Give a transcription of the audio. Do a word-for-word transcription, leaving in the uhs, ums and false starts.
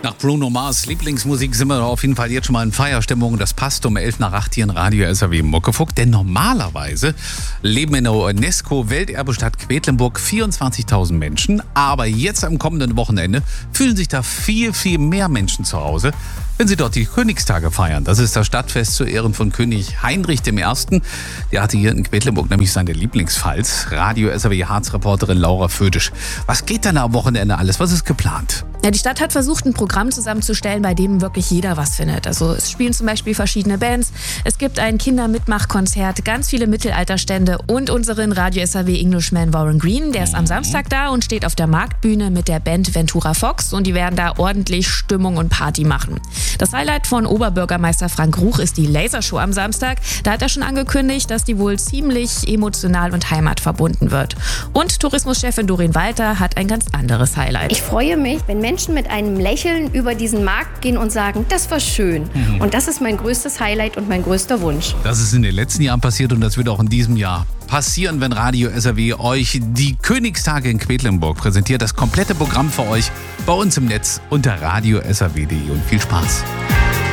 Nach Bruno Mars Lieblingsmusik sind wir auf jeden Fall jetzt schon mal in Feierstimmung. Das passt um elf nach acht hier in Radio S R W Muckefuck. Denn normalerweise leben in der UNESCO-Welterbestadt Quedlinburg vierundzwanzigtausend Menschen. Aber jetzt am kommenden Wochenende fühlen sich da viel, viel mehr Menschen zu Hause, wenn sie dort die Königstage feiern. Das ist das Stadtfest zu Ehren von König Heinrich der Erste. Der hatte hier in Quedlinburg nämlich seine Lieblingspfalz. Radio S R W Harz-Reporterin Laura Födisch. Was geht denn am Wochenende alles? Was ist geplant? Ja, die Stadt hat versucht, ein Programm zusammenzustellen, bei dem wirklich jeder was findet. Also es spielen zum Beispiel verschiedene Bands, es gibt ein Kindermitmachkonzert, ganz viele Mittelalterstände und unseren Radio S R W Englishman Warren Green, der ist am Samstag da und steht auf der Marktbühne mit der Band Ventura Fox und die werden da ordentlich Stimmung und Party machen. Das Highlight von Oberbürgermeister Frank Ruch ist die Lasershow am Samstag. Da hat er schon angekündigt, dass die wohl ziemlich emotional und heimatverbunden wird. Und Tourismuschefin Doreen Walter hat ein ganz anderes Highlight. Ich freue mich, wenn Menschen mit einem Lächeln über diesen Markt gehen und sagen, das war schön. Mhm. Und das ist mein größtes Highlight und mein größter Wunsch. Das ist in den letzten Jahren passiert und das wird auch in diesem Jahr passieren, wenn Radio S R W euch die Königstage in Quedlinburg präsentiert. Das komplette Programm für euch bei uns im Netz unter radio s r w punkt d e und viel Spaß.